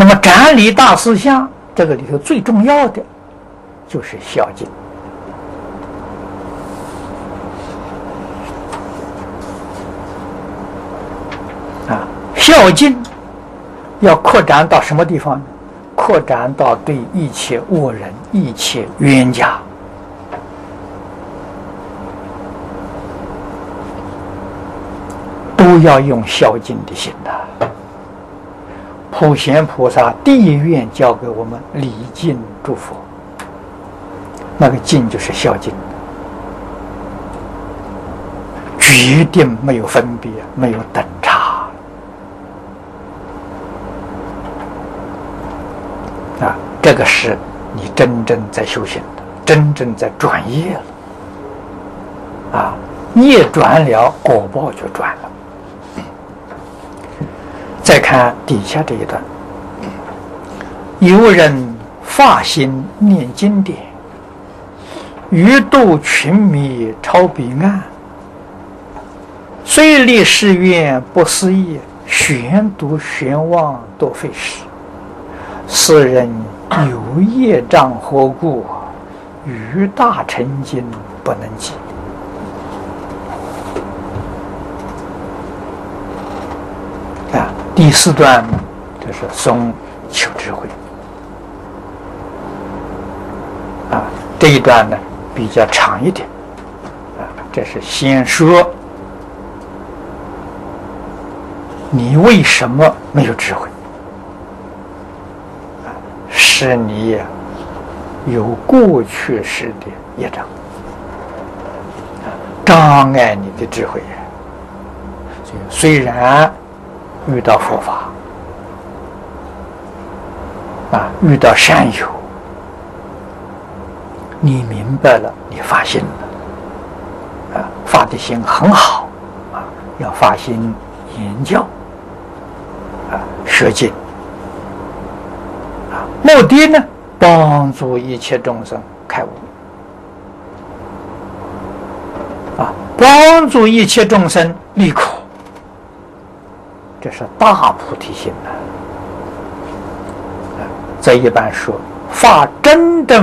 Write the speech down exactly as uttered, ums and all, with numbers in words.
么斩理大思想，这个里头最重要的就是孝敬。啊，孝敬要扩展到什么地方呢？扩展到对一切恶人、一切冤家。都要用孝敬的心的。普贤菩萨第一愿教给我们礼敬诸佛，那个敬就是孝敬，决定没有分别，没有等差。啊，这个是你真正在修行的，真正在转业了。啊，业转了，果报就转了。再看底下这一段，有人发心念经典，欲度群迷超彼岸，虽立誓愿不思议，玄读玄望多费时。斯人有业障何故？于大成经不能及。啊，第四段呢，就是松求智慧。啊，这一段呢比较长一点。啊，这是先说你为什么没有智慧。是你有过去式的业障，障碍你的智慧。虽然遇到佛法，啊，遇到善友，你明白了，你发心了，啊，发的心很好，啊，要发心研教，啊，学经。目的呢，帮助一切众生开悟，啊，帮助一切众生离苦，这是大菩提心呐。啊，这一般说发真的